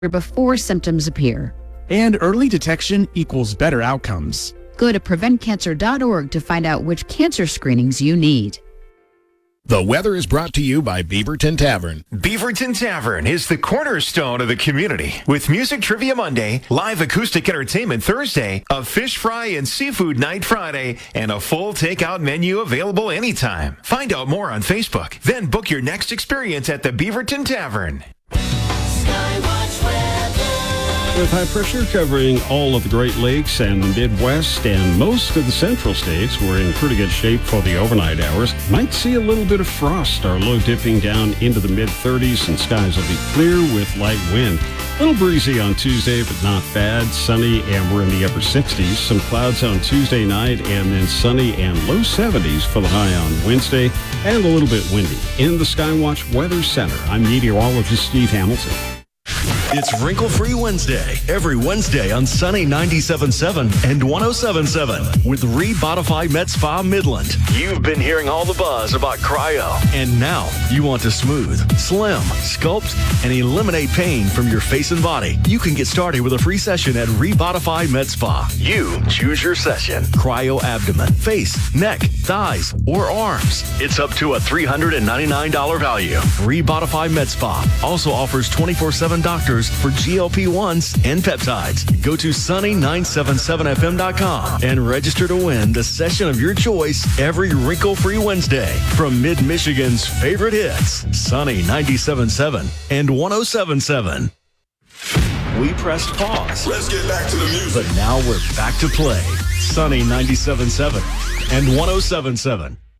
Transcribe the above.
before symptoms appear. And early detection equals better outcomes. Go to preventcancer.org to find out which cancer screenings you need. The weather is brought to you by Beaverton Tavern. Beaverton Tavern is the cornerstone of the community. With Music Trivia Monday, live acoustic entertainment Thursday, a fish fry and seafood night Friday, and a full takeout menu available anytime. Find out more on Facebook. Then book your next experience at the Beaverton Tavern. Skywatch weather. With high pressure covering all of the Great Lakes and the Midwest and most of the central states, we're in pretty good shape for the overnight hours. Might see a little bit of frost. Our low dipping down into the mid-30s, and skies will be clear with light wind. A little breezy on Tuesday, but not bad. Sunny, and we're in the upper 60s. Some clouds on Tuesday night, and then sunny and low 70s for the high on Wednesday, and a little bit windy. In the Skywatch Weather Center, I'm meteorologist Steve Hamilton. It's Wrinkle-Free Wednesday, every Wednesday on Sunny 97.7 and 107.7 with Rebodify Med Spa Midland. You've been hearing all the buzz about cryo, and now you want to smooth, slim, sculpt, and eliminate pain from your face and body. You can get started with a free session at Rebodify Med Spa. You choose your session. Cryo abdomen, face, neck, thighs, or arms. It's up to a $399 value. Rebodify Med Spa also offers 24/7 doctors for GLP-1s and peptides. Go to sunny977fm.com and register to win the session of your choice every Wrinkle-Free Wednesday from Mid-Michigan's favorite hits, Sunny 97.7 and 107.7. We pressed pause. Let's get back to the music. But now we're back to play. Sunny 97.7 and 107.7.